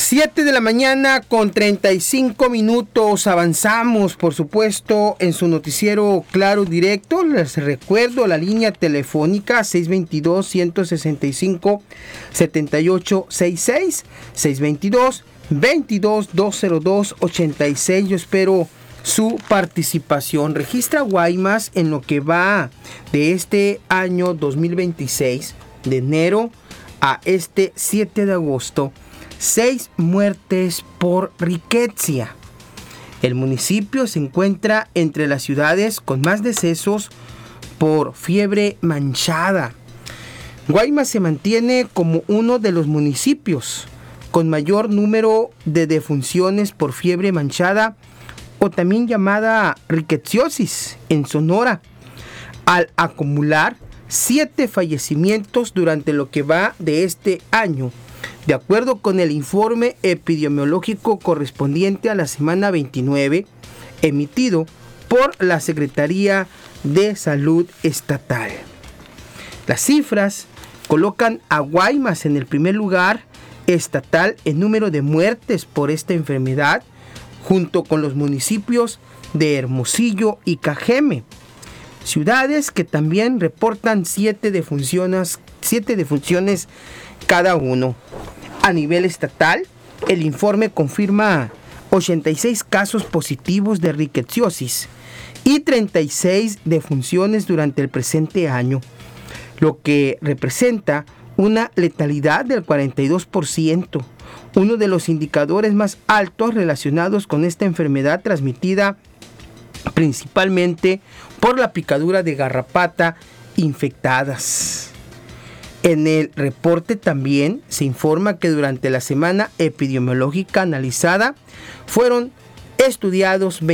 7 de la mañana con 35 minutos. Avanzamos, por supuesto, en su noticiero Claro Directo. Les recuerdo la línea telefónica 622-165-7866, 622-202-86. Yo espero su participación. Registra Guaymas en lo que va de este año 2026, de enero a este 7 de agosto, 6 muertes por riqueza. El municipio se encuentra entre las ciudades con más decesos por fiebre manchada. Guaymas se mantiene como uno de los municipios con mayor número de defunciones por fiebre manchada, o también llamada riqueciosis, en Sonora, al acumular 7 fallecimientos durante lo que va de este año, de acuerdo con el informe epidemiológico correspondiente a la semana 29, emitido por la Secretaría de Salud Estatal. Las cifras colocan a Guaymas en el primer lugar estatal en número de muertes por esta enfermedad, junto con los municipios de Hermosillo y Cajeme, ciudades que también reportan 7 defunciones cada uno. A nivel estatal, el informe confirma 86 casos positivos de riqueciosis y 36 defunciones durante el presente año, lo que representa una letalidad del 42%, uno de los indicadores más altos relacionados con esta enfermedad transmitida principalmente por la picadura de garrapata infectadas. En el reporte también se informa que durante la semana epidemiológica analizada fueron estudiados